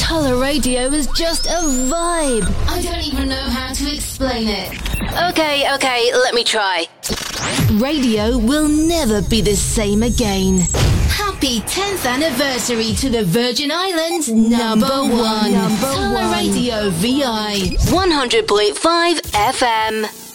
Colour Radio is just a vibe. I don't even know how to explain it. Okay, let me try. Radio will never be the same again. Happy 10th anniversary to the Virgin Islands number one. Colour Radio VI 100.5 FM.